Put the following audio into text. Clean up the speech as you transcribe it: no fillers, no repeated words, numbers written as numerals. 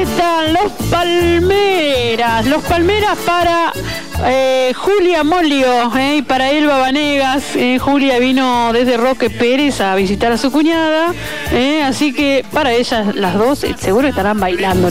están los Palmeras. Los Palmeras para Julia Molio y para Elba Vanegas. Julia vino desde Roque Pérez a visitar a su cuñada. Así que para ellas, las dos, seguro estarán bailando.